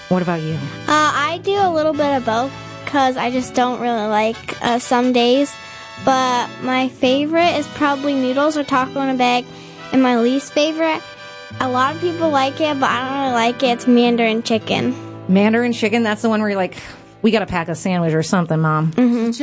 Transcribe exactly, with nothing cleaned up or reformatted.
What about you? Uh, I do a little bit of both because I just don't really like uh, some days. But my favorite is probably noodles or taco in a bag. And my least favorite, a lot of people like it, but I don't really like it. It's Mandarin chicken. Mandarin chicken? That's the one where you're like, we got to pack a sandwich or something, Mom. Mm-hmm.